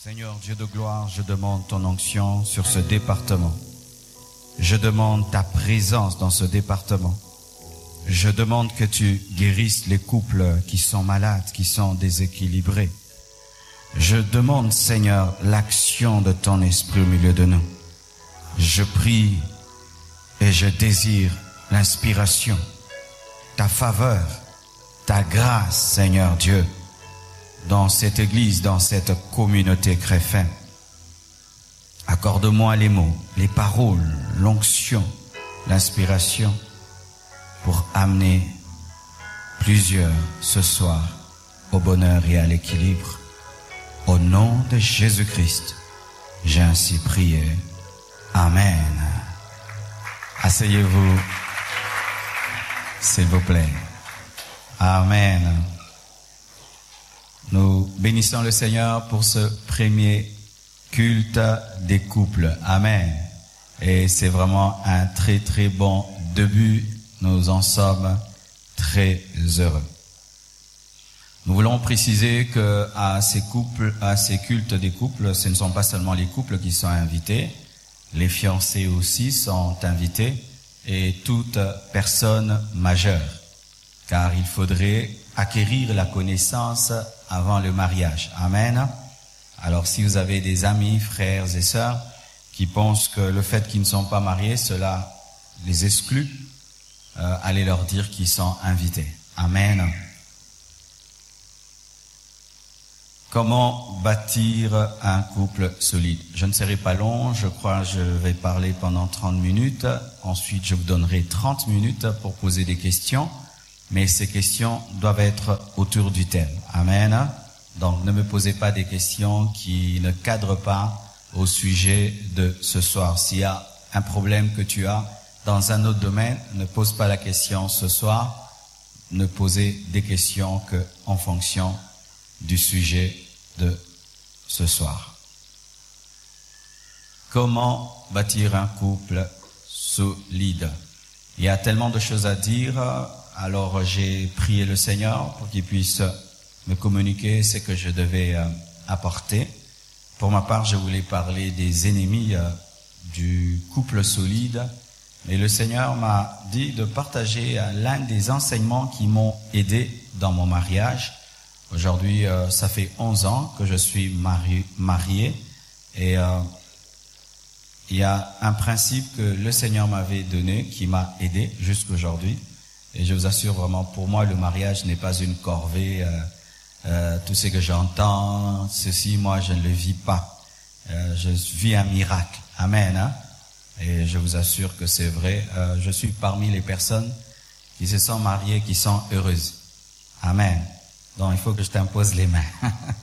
Seigneur Dieu de gloire, je demande ton onction sur ce département. Je demande ta présence dans ce département. Je demande que tu guérisses les couples qui sont malades, qui sont déséquilibrés. Je demande, Seigneur, l'action de ton esprit au milieu de nous. Je prie et je désire l'inspiration, ta faveur, ta grâce, Seigneur Dieu, dans cette église, dans cette communauté chrétienne. Accorde-moi les mots, les paroles, l'onction, l'inspiration pour amener plusieurs ce soir au bonheur et à l'équilibre. Au nom de Jésus-Christ, j'ai ainsi prié. Amen. Asseyez-vous, s'il vous plaît. Amen. Nous bénissons le Seigneur pour ce premier culte des couples. Amen. Et c'est vraiment un très très bon début. Nous en sommes très heureux. Nous voulons préciser que à ces cultes des couples, ce ne sont pas seulement les couples qui sont invités, les fiancés aussi sont invités et toute personne majeure, car il faudrait acquérir la connaissance avant le mariage. Amen. Alors si vous avez des amis, frères et sœurs qui pensent que le fait qu'ils ne sont pas mariés, cela les exclut, allez leur dire qu'ils sont invités. Amen. Comment bâtir un couple solide? Je ne serai pas long, je crois que je vais parler pendant 30 minutes. Ensuite, je vous donnerai 30 minutes pour poser des questions. Mais ces questions doivent être autour du thème. Amen. Donc, ne me posez pas des questions qui ne cadrent pas au sujet de ce soir. S'il y a un problème que tu as dans un autre domaine, ne pose pas la question ce soir. Ne posez des questions que en fonction du sujet de ce soir. Comment bâtir un couple solide? Il y a tellement de choses à dire, alors j'ai prié le Seigneur pour qu'il puisse me communiquer ce que je devais apporter. Pour ma part, je voulais parler des ennemis du couple solide, mais le Seigneur m'a dit de partager l'un des enseignements qui m'ont aidé dans mon mariage. Aujourd'hui, ça fait 11 ans que je suis marié et il y a un principe que le Seigneur m'avait donné qui m'a aidé jusqu'aujourd'hui. Et je vous assure vraiment, pour moi, le mariage n'est pas une corvée. Tout ce que j'entends, ceci, moi, je ne le vis pas. Je vis un miracle. Amen. Hein? Et je vous assure que c'est vrai. Je suis parmi les personnes qui se sont mariées, qui sont heureuses. Amen. Donc, il faut que je t'impose les mains.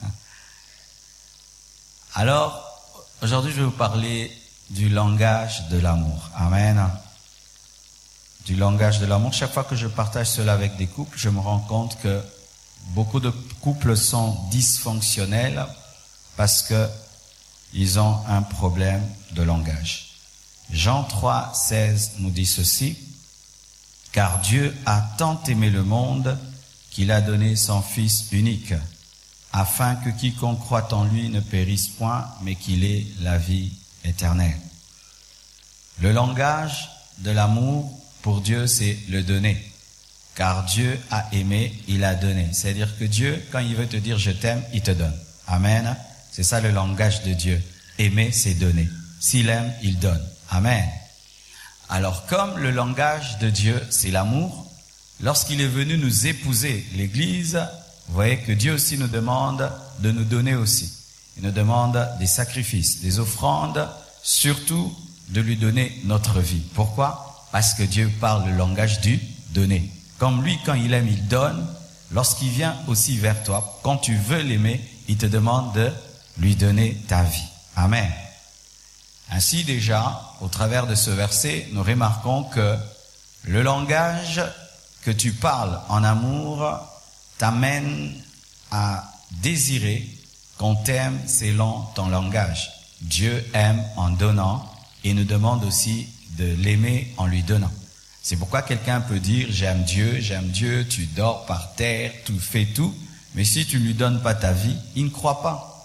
Alors, aujourd'hui, je vais vous parler du langage de l'amour. Amen. Du langage de l'amour. Chaque fois que je partage cela avec des couples, je me rends compte que beaucoup de couples sont dysfonctionnels parce que ils ont un problème de langage. Jean 3, 16 nous dit ceci: car Dieu a tant aimé le monde qu'il a donné son Fils unique, afin que quiconque croit en lui ne périsse point, mais qu'il ait la vie éternelle. Le langage de l'amour, pour Dieu, c'est le donner. Car Dieu a aimé, il a donné. C'est-à-dire que Dieu, quand il veut te dire je t'aime, il te donne. Amen. C'est ça le langage de Dieu. Aimer, c'est donner. S'il aime, il donne. Amen. Alors, comme le langage de Dieu, c'est l'amour, lorsqu'il est venu nous épouser, l'Église, vous voyez que Dieu aussi nous demande de nous donner aussi. Il nous demande des sacrifices, des offrandes, surtout de lui donner notre vie. Pourquoi? Parce que Dieu parle le langage du donner. Comme lui, quand il aime, il donne. Lorsqu'il vient aussi vers toi, quand tu veux l'aimer, il te demande de lui donner ta vie. Amen. Ainsi déjà, au travers de ce verset, nous remarquons que le langage que tu parles en amour t'amène à désirer qu'on t'aime selon ton langage. Dieu aime en donnant et nous demande aussi de l'aimer en lui donnant. C'est pourquoi quelqu'un peut dire j'aime Dieu, tu dors par terre, tu fais tout, mais si tu ne lui donnes pas ta vie, il ne croit pas.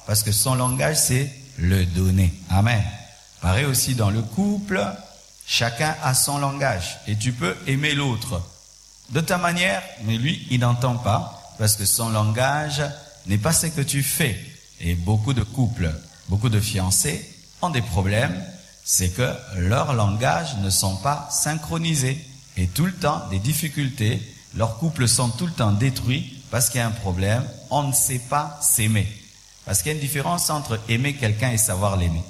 Parce que son langage, c'est le donner. Amen. Pareil aussi dans le couple, chacun a son langage. Et tu peux aimer l'autre de ta manière, mais lui, il n'entend pas, parce que son langage n'est pas ce que tu fais. Et beaucoup de couples, beaucoup de fiancés ont des problèmes, c'est que leurs langages ne sont pas synchronisés. Et tout le temps, des difficultés, leurs couples sont tout le temps détruits parce qu'il y a un problème, on ne sait pas s'aimer. Parce qu'il y a une différence entre aimer quelqu'un et savoir l'aimer.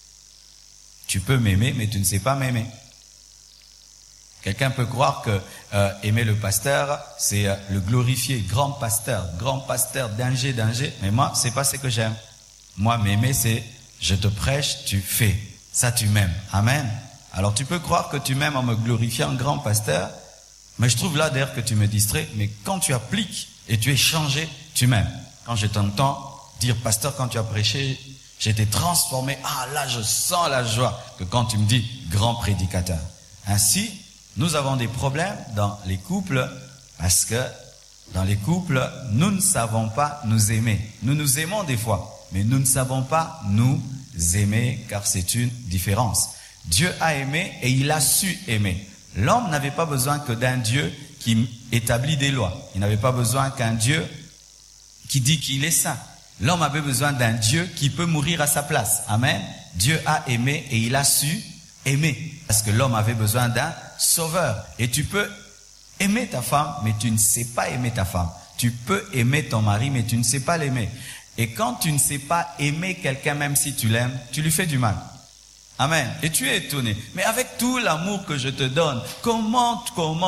Tu peux m'aimer, mais tu ne sais pas m'aimer. Quelqu'un peut croire que aimer le pasteur, c'est le glorifier, grand pasteur d'ingé, mais moi, c'est pas ce que j'aime. Moi, m'aimer, c'est je te prêche, tu fais. Ça, tu m'aimes. Amen. Alors, tu peux croire que tu m'aimes en me glorifiant, grand pasteur, mais je trouve là d'ailleurs que tu me distrais, mais quand tu appliques et tu es changé, tu m'aimes. Quand je t'entends dire, pasteur, quand tu as prêché, j'ai été transformé. Ah, là, je sens la joie que quand tu me dis grand prédicateur. Ainsi, nous avons des problèmes dans les couples parce que dans les couples, nous ne savons pas nous aimer. Nous nous aimons des fois, mais nous ne savons pas nous aimer car c'est une différence. Dieu a aimé et il a su aimer. L'homme n'avait pas besoin que d'un Dieu qui établit des lois. Il n'avait pas besoin qu'un Dieu qui dit qu'il est saint. L'homme avait besoin d'un Dieu qui peut mourir à sa place. Amen. Dieu a aimé et il a su aimer. Parce que l'homme avait besoin d'un sauveur. Et tu peux aimer ta femme, mais tu ne sais pas aimer ta femme. Tu peux aimer ton mari, mais tu ne sais pas l'aimer. Et quand tu ne sais pas aimer quelqu'un, même si tu l'aimes, tu lui fais du mal. Amen. Et tu es étonné. Mais avec tout l'amour que je te donne, comment?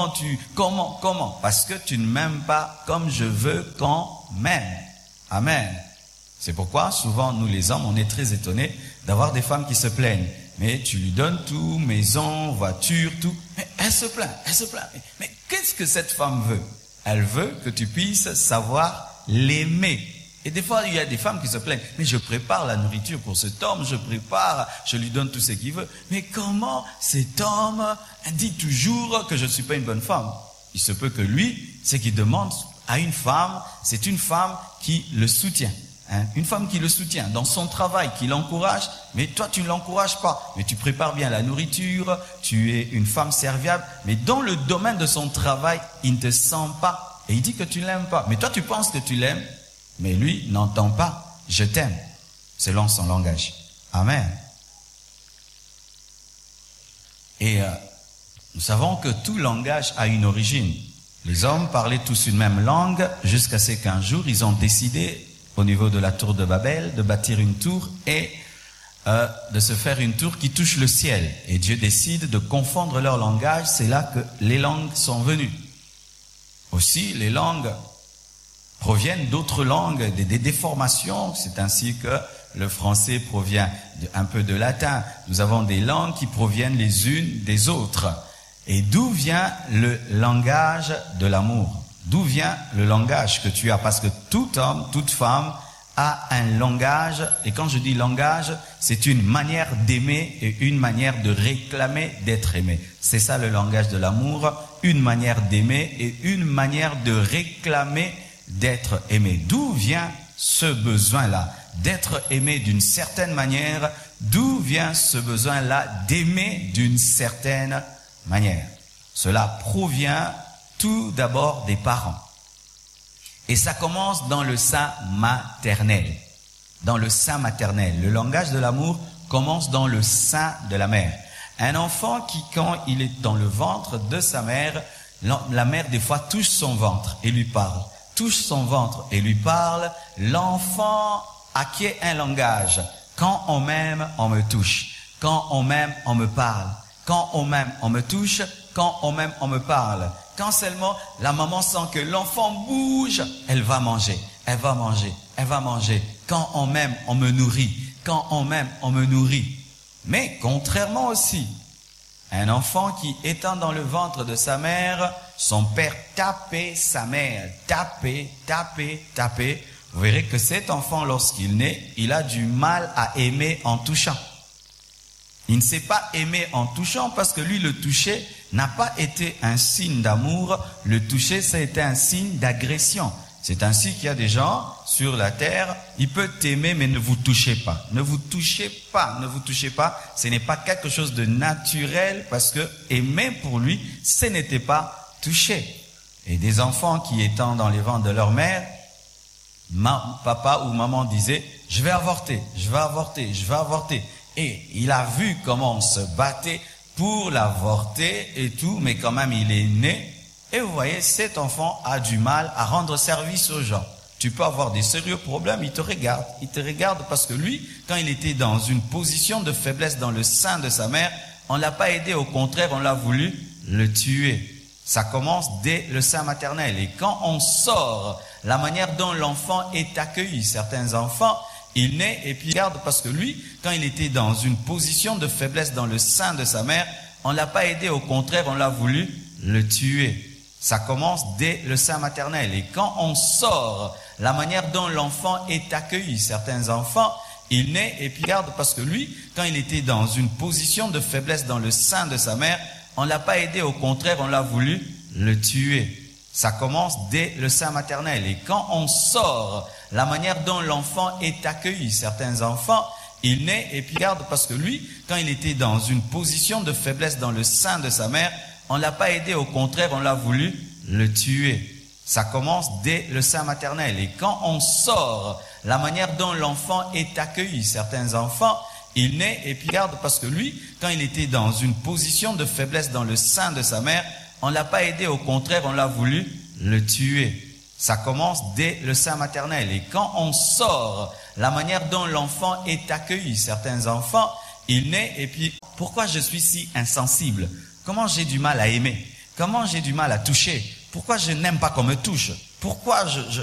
Parce que tu ne m'aimes pas comme je veux qu'on m'aime. Amen. C'est pourquoi, souvent, nous les hommes, on est très étonnés d'avoir des femmes qui se plaignent. Mais tu lui donnes tout, maison, voiture, tout. Mais elle se plaint. Mais qu'est-ce que cette femme veut? Elle veut que tu puisses savoir l'aimer. Et des fois, il y a des femmes qui se plaignent. Mais je prépare la nourriture pour cet homme, je lui donne tout ce qu'il veut. Mais comment cet homme dit toujours que je ne suis pas une bonne femme? Il se peut que lui, ce qu'il demande à une femme, c'est une femme qui le soutient. Une femme qui le soutient dans son travail, qui l'encourage, mais toi tu ne l'encourages pas. Mais tu prépares bien la nourriture, tu es une femme serviable, mais dans le domaine de son travail, il ne te sent pas. Et il dit que tu ne l'aimes pas. Mais toi tu penses que tu l'aimes, mais lui n'entend pas « je t'aime » selon son langage. Amen. Et nous savons que tout langage a une origine. Les hommes parlaient tous une même langue jusqu'à ce qu'un jour ils ont décidé au niveau de la tour de Babel, de bâtir une tour et de se faire une tour qui touche le ciel. Et Dieu décide de confondre leur langage, c'est là que les langues sont venues. Aussi, les langues proviennent d'autres langues, des déformations. C'est ainsi que le français provient un peu de latin. Nous avons des langues qui proviennent les unes des autres. Et d'où vient le langage de l'amour? D'où vient le langage que tu as? Parce que tout homme, toute femme a un langage. Et quand je dis langage, c'est une manière d'aimer et une manière de réclamer d'être aimé. C'est ça le langage de l'amour. Une manière d'aimer et une manière de réclamer d'être aimé. D'où vient ce besoin-là d'être aimé d'une certaine manière? D'où vient ce besoin-là d'aimer d'une certaine manière? Cela provient tout d'abord des parents. Et ça commence dans le sein maternel. Dans le sein maternel. Le langage de l'amour commence dans le sein de la mère. Un enfant qui, quand il est dans le ventre de sa mère, la mère des fois touche son ventre et lui parle. Touche son ventre et lui parle. L'enfant acquiert un langage. Quand on m'aime, on me touche. Quand on m'aime, on me parle. Quand on m'aime, on me touche. Quand on m'aime, on me parle. Quand seulement la maman sent que l'enfant bouge, elle va manger. Quand on m'aime, on me nourrit. Quand on m'aime, on me nourrit. Mais contrairement aussi, un enfant qui étant dans le ventre de sa mère, son père tapait sa mère. Tapait. Vous verrez que cet enfant, lorsqu'il naît, il a du mal à aimer en touchant. Il ne sait pas aimer en touchant parce que lui, le toucher n'a pas été un signe d'amour. Le toucher, ça a été un signe d'agression. C'est ainsi qu'il y a des gens sur la terre, il peut t'aimer, mais ne vous touchez pas. Ne vous touchez pas, ne vous touchez pas. Ce n'est pas quelque chose de naturel parce que aimer pour lui, ce n'était pas toucher. Et des enfants qui étant dans les ventres de leur mère, papa ou maman disait, je vais avorter, je vais avorter, je vais avorter. Et il a vu comment on se battait pour l'avorter et tout, mais quand même il est né. Et vous voyez, cet enfant a du mal à rendre service aux gens. Tu peux avoir des sérieux problèmes, il te regarde parce que lui, quand il était dans une position de faiblesse dans le sein de sa mère, on l'a pas aidé, au contraire, on l'a voulu le tuer. Ça commence dès le sein maternel. Et quand on sort, la manière dont l'enfant est accueilli, certains enfants, il naît et puis regarde parce que lui, quand il était dans une position de faiblesse dans le sein de sa mère, on l'a pas aidé, au contraire, on l'a voulu le tuer. Ça commence dès le sein maternel. Et quand on sort, la manière dont l'enfant est accueilli, certains enfants, il naît et puis regarde parce que lui, quand il était dans une position de faiblesse dans le sein de sa mère, on l'a pas aidé, au contraire, on l'a voulu le tuer. Ça commence dès le sein maternel. Et quand on sort, la manière dont l'enfant est accueilli, certains enfants, il naît et puis regarde parce que lui, quand il était dans une position de faiblesse dans le sein de sa mère, on l'a pas aidé, au contraire, on l'a voulu le tuer. Ça commence dès le sein maternel. Et quand on sort, la manière dont l'enfant est accueilli, certains enfants, il naît et puis regarde parce que lui, quand il était dans une position de faiblesse dans le sein de sa mère, on l'a pas aidé, au contraire, on l'a voulu le tuer. Ça commence dès le sein maternel. Et quand on sort, la manière dont l'enfant est accueilli, certains enfants, il naît et puis, pourquoi je suis si insensible? Comment j'ai du mal à aimer? Comment j'ai du mal à toucher? Pourquoi je n'aime pas qu'on me touche? Pourquoi